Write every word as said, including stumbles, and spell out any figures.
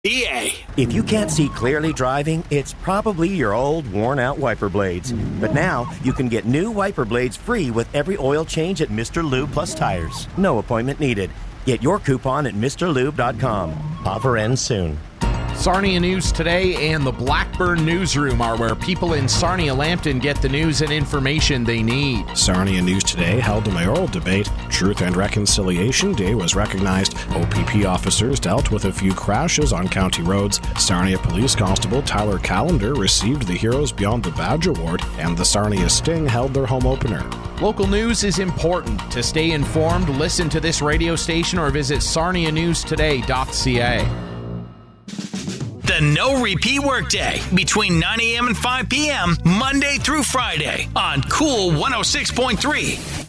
E A. If you can't see clearly driving, it's probably your old, worn-out wiper blades. But now, you can get new wiper blades free with every oil change at Mister Lube Plus Tires. No appointment needed. Get your coupon at Mr Lube dot com. Offer ends soon. Sarnia News Today and the Blackburn Newsroom are where people in Sarnia-Lambton get the news and information they need. Sarnia News Today held a mayoral debate. Truth and Reconciliation Day was recognized. O P P officers dealt with a few crashes on county roads. Sarnia Police Constable Tyler Callender received the Heroes Beyond the Badge Award, and the Sarnia Sting held their home opener. Local news is important. To stay informed, listen to this radio station or visit sarnia news today dot c a. The No Repeat Workday between nine a.m. and five p.m. Monday through Friday on Cool one oh six point three